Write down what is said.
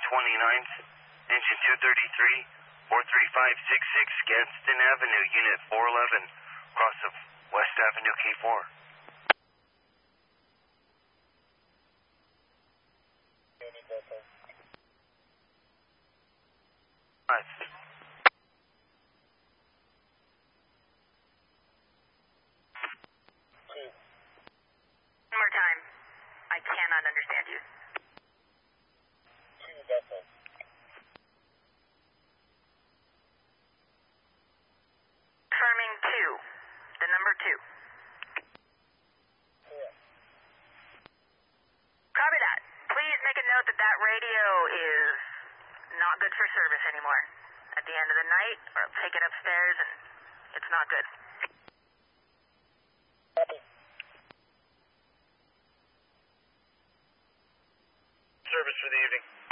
29th, engine 233, 43566, Gadsden Avenue, unit 411, cross of West Avenue, K4. One more time. I cannot understand you. Confirming 2. The number 2. Copy that. Please make a note that that radio is not good for service anymore. At the end of the night, or take it upstairs, and it's not good. Service for the evening.